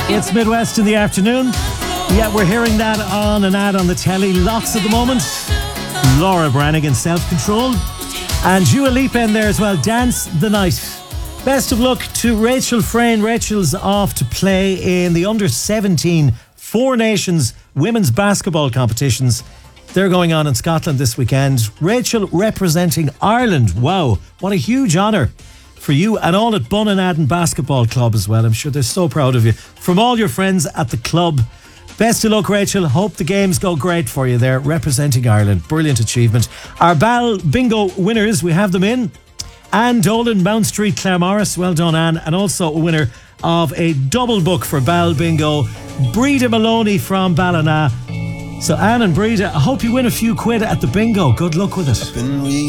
It's Midwest in the afternoon. Yeah, we're hearing that on an ad on the telly lots at the moment. Laura Branigan, Self-Control. And Dua Lipa in there as well, Dance the Night. Best of luck to Rachel Frayne. Rachel's off to play in the under-17 Four Nations women's basketball competitions. They're going on in Scotland this weekend. Rachel representing Ireland. Wow, what a huge honour for you and all at Bunanadden Basketball Club as well. I'm sure they're so proud of you. From all your friends at the club, best of luck, Rachel. Hope the games go great for you there, representing Ireland. Brilliant achievement. Our Bal Bingo winners, we have them in. Anne Dolan, Mount Street, Claremorris. Well done, Anne. And also a winner of a double book for Bal Bingo, Breda Maloney from Ballina. So Anne and Breda, I hope you win a few quid at the bingo. Good luck with it.